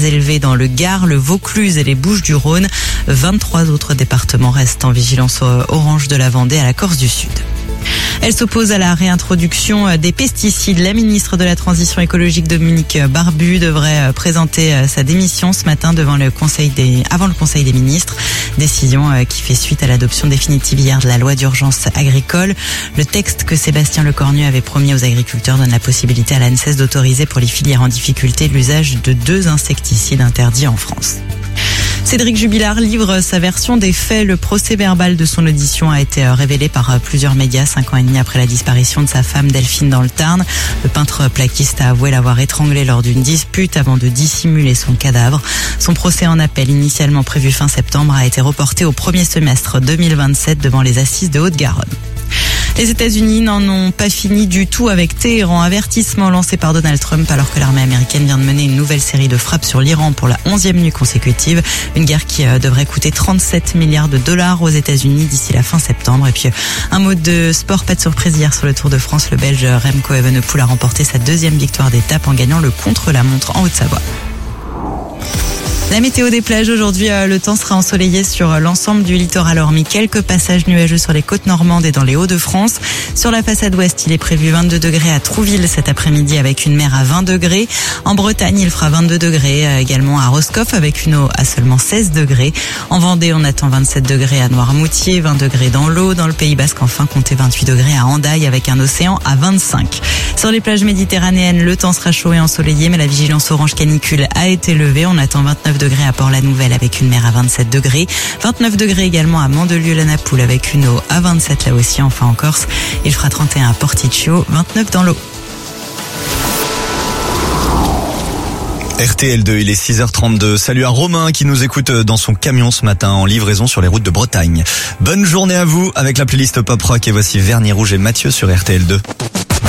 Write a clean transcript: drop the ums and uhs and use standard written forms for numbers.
élevés dans le Gard, le Vaucluse et les Bouches-du-Rhône. 23 autres départements restent en vigilance orange de la Vendée à la Corse du Sud. Elle s'oppose à la réintroduction des pesticides. La ministre de la Transition écologique Dominique Barbu devrait présenter sa démission ce matin avant le Conseil des ministres. Décision qui fait suite à l'adoption définitive hier de la loi d'urgence agricole. Le texte que Sébastien Lecornu avait promis aux agriculteurs donne la possibilité à l'ANSES d'autoriser pour les filières en difficulté l'usage de 2 insecticides interdits en France. Cédric Jubilard livre sa version des faits. Le procès-verbal de son audition a été révélé par plusieurs médias 5 ans et demi après la disparition de sa femme Delphine dans le Tarn. Le peintre plaquiste a avoué l'avoir étranglée lors d'une dispute avant de dissimuler son cadavre. Son procès en appel, initialement prévu fin septembre, a été reporté au premier semestre 2027 devant les assises de Haute-Garonne. Les États-Unis n'en ont pas fini du tout avec Téhéran. Avertissement lancé par Donald Trump alors que l'armée américaine vient de mener une nouvelle série de frappes sur l'Iran pour la 11e nuit consécutive. Une guerre qui devrait coûter 37 milliards de dollars aux États-Unis d'ici la fin septembre. Et puis un mot de sport, pas de surprise hier sur le Tour de France. Le Belge Remco Evenepoel a remporté sa 2e victoire d'étape en gagnant le contre-la-montre en Haute-Savoie. La météo des plages aujourd'hui, le temps sera ensoleillé sur l'ensemble du littoral hormis quelques passages nuageux sur les côtes normandes et dans les Hauts-de-France. Sur la façade ouest, il est prévu 22 degrés à Trouville cet après-midi avec une mer à 20 degrés. En Bretagne, il fera 22 degrés également à Roscoff avec une eau à seulement 16 degrés. En Vendée, on attend 27 degrés à Noirmoutier, 20 degrés dans l'eau. Dans le Pays Basque, enfin, comptez 28 degrés à Hendaye avec un océan à 25. Sur les plages méditerranéennes, le temps sera chaud et ensoleillé, mais la vigilance orange canicule a été levée. On attend 29 degrés à Port-la-Nouvelle avec une mer à 27 degrés. 29 degrés également à Mandelieu-la-Napoule avec une eau à 27 là aussi. Enfin en Corse, il fera 31 à Porticcio, 29 dans l'eau. RTL2, il est 6h32. Salut à Romain qui nous écoute dans son camion ce matin en livraison sur les routes de Bretagne. Bonne journée à vous avec la playlist Pop Rock et voici Vernis Rouge et Mathieu sur RTL2.